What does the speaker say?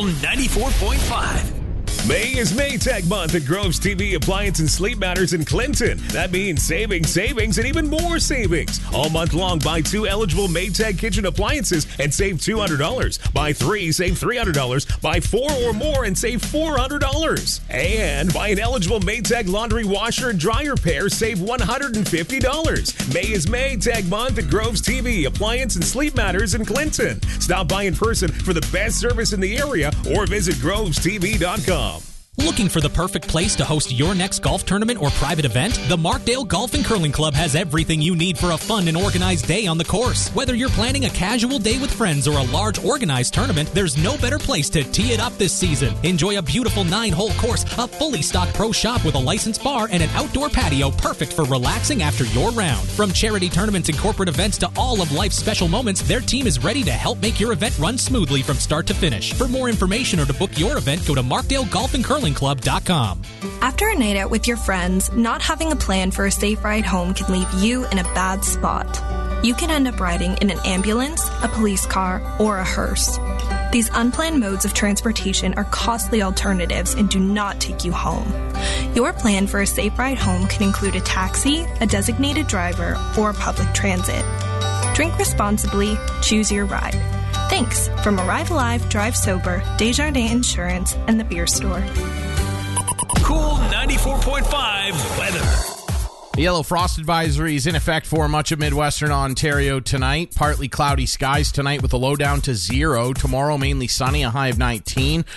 Cool 94.5. May is Maytag month at Groves TV Appliance and Sleep Matters in Clinton. That means savings, and even more savings. All month long, buy 2 eligible Maytag kitchen appliances and save $200. Buy 3, save $300. Buy 4 or more and save $400. And buy an eligible Maytag laundry washer and dryer pair, save $150. May is Maytag month at Groves TV Appliance and Sleep Matters in Clinton. Stop by in person for the best service in the area or visit grovestv.com. Looking for the perfect place to host your next golf tournament or private event? The Markdale Golf and Curling Club has everything you need for a fun and organized day on the course. Whether you're planning a casual day with friends or a large organized tournament, there's no better place to tee it up this season. Enjoy a beautiful 9-hole course, a fully stocked pro shop with a licensed bar, and an outdoor patio perfect for relaxing after your round. From charity tournaments and corporate events to all of life's special moments, their team is ready to help make your event run smoothly from start to finish. For more information or to book your event, go to markdalegolfandcurlingclub.com. After a night out with your friends, not having a plan for a safe ride home can leave you in a bad spot. You can end up riding in an ambulance, a police car, or a hearse. These unplanned modes of transportation are costly alternatives and do not take you home. Your plan for a safe ride home can include a taxi, a designated driver, or public transit. Drink responsibly, choose your ride. Thanks from Arrive Alive, Drive Sober, Desjardins Insurance, and the Beer Store. Cool 94.5 weather. The yellow frost advisory is in effect for much of Midwestern Ontario tonight. Partly cloudy skies tonight with a low down to 0. Tomorrow mainly sunny, a high of 19.